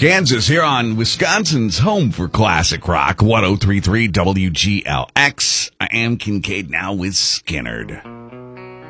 Kansas here on Wisconsin's home for classic rock, 103.3 WGLX. I am Kincaid now with Skinnerd.